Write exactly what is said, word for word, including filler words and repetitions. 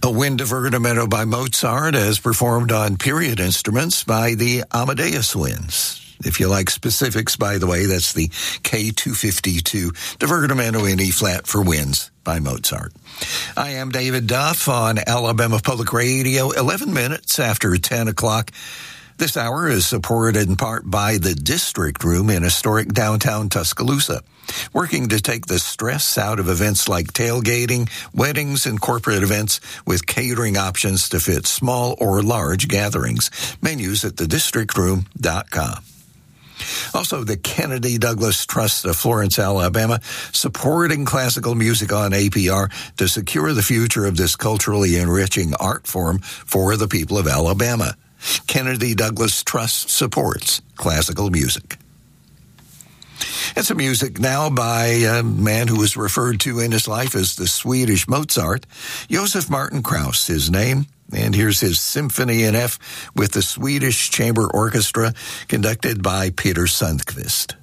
A wind divertimento by Mozart as performed on period instruments by the Amadeus Winds. If you like specifics, by the way, that's the K two fifty-two divertimento in E-flat for winds by Mozart. I am David Duff on Alabama Public Radio, eleven minutes after ten o'clock. This hour is supported in part by the District Room in historic downtown Tuscaloosa, working to take the stress out of events like tailgating, weddings, and corporate events with catering options to fit small or large gatherings. Menus at the district room dot com. Also, the Kennedy Douglas Trust of Florence, Alabama, supporting classical music on A P R to secure the future of this culturally enriching art form for the people of Alabama. Kennedy Douglas Trust supports classical music. And some music now by a man who was referred to in his life as the Swedish Mozart, Josef Martin Krauss, his name. And here's his Symphony in F with the Swedish Chamber Orchestra, conducted by Peter Sundqvist.